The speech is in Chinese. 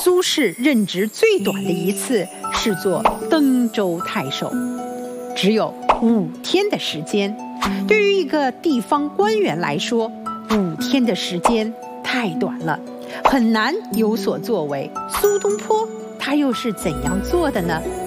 苏轼任职最短的一次是做登州太守，只有5天的时间。对于一个地方官员来说，5天的时间太短了，很难有所作为。苏东坡他又是怎样做的呢？